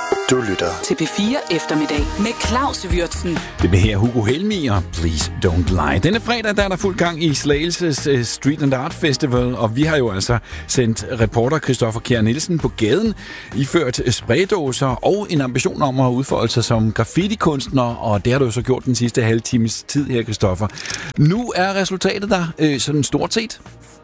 Du lytter til P4 Eftermiddag med Claus Würtzen. Det er her Hugo Helmi, Please Don't Lie. Denne fredag der er der fuld gang i Slagelses Street and Art Festival, og vi har jo altså sendt reporter Christoffer Kjær Nielsen på gaden, iført spraydåser og en ambition om at udfolde sig som graffiti-kunstner, og det har du jo så gjort den sidste halve times tid her, Christoffer. Nu er resultatet der sådan stort set.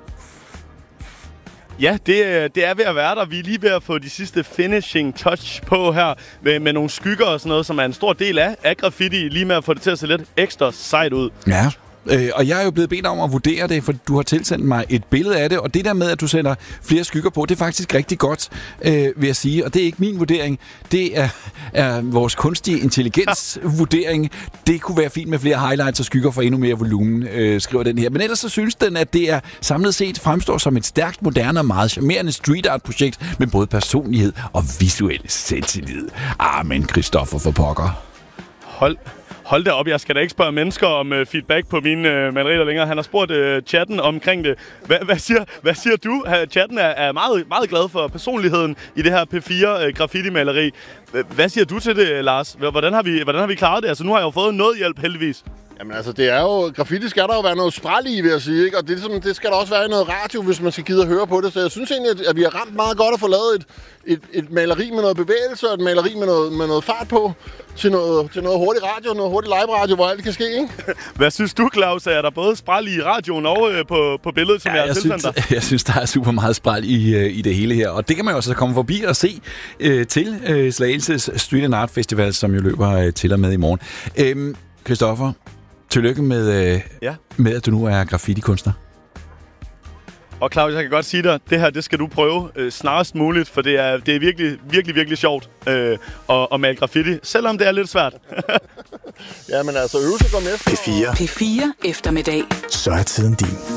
Ja, det er ved at være der. Vi er lige ved at få de sidste finishing touch på her med nogle skygger og sådan noget, som er en stor del af graffiti, lige med at få det til at se lidt ekstra sejt ud. Ja. Og jeg er jo blevet bedt om at vurdere det, for du har tilsendt mig et billede af det, og det der med, at du sender flere skygger på, det er faktisk rigtig godt, vil jeg sige. Og det er ikke min vurdering, det er vores kunstige intelligens vurdering. Det kunne være fint med flere highlights og skygger for endnu mere volumen, skriver den her. Men ellers så synes den, at det er samlet set fremstår som et stærkt, moderne og meget charmerende street art projekt med både personlighed og visuel selvtillid. Men Christoffer for pokker. Hold da op, jeg skal da ikke spørge mennesker om feedback på mine malerier længere. Han har spurgt chatten omkring det. Hvad siger du? Chatten er meget, meget glad for personligheden i det her P4 graffiti-maleri. Hvad siger du til det, Lars? Hvordan har vi klaret det? Altså, nu har jeg jo fået noget hjælp, heldigvis. Jamen altså, det er jo... Graffiti skal der jo være noget spræl i, vil jeg sige, ikke? Og det skal der også være i noget radio, hvis man skal gide at høre på det. Så jeg synes egentlig, at vi har ramt meget godt at få lavet et maleri med noget bevægelse, og et maleri med noget fart på, til noget hurtig radio, noget hurtig live-radio, hvor alt kan ske, ikke? Hvad synes du, Claus? Er der både spræl i radioen og på billedet, som jeg har tilsendt dig? Jeg synes, der er super meget spræl i det hele her. Og det kan man jo også komme forbi og se til Slagelses Street and Art Festival, som jo løber til og med i morgen. Christoffer, tillykke med, at du nu er graffiti-kunstner. Og Claus, jeg kan godt sige dig, det her, det skal du prøve snarest muligt, for det er virkelig, virkelig, virkelig sjovt at male graffiti, selvom det er lidt svært. Jamen altså, øvelse går med. P4 P4 Eftermiddag. Så er tiden din.